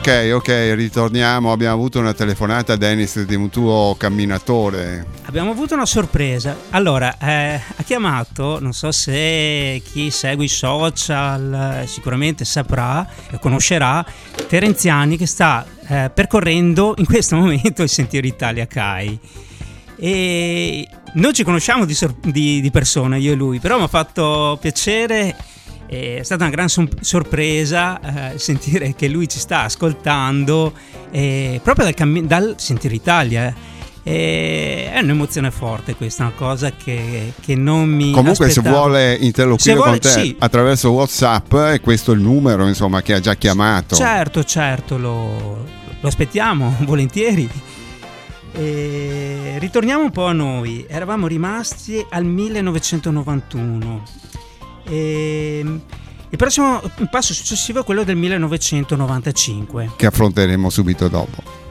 ok, ritorniamo. Abbiamo avuto una telefonata, Dennis, di un tuo camminatore. Abbiamo avuto una sorpresa. Allora, ha chiamato, non so se chi segue i social sicuramente saprà e conoscerà, Terenziani, che sta percorrendo in questo momento il Sentiero Italia CAI. E non ci conosciamo di persona, io e lui, però mi ha fatto piacere. È stata una gran sorpresa sentire che lui ci sta ascoltando proprio dal Sentiero Italia. È un'emozione forte questa, una cosa che non mi comunque aspettavo. Se vuole interloquire con te, sì, attraverso WhatsApp, e questo è il numero, insomma, che ha già chiamato. Certo, lo aspettiamo volentieri. Ritorniamo un po' a noi. Eravamo rimasti al 1991. Il passo successivo è quello del 1995, che affronteremo subito dopo.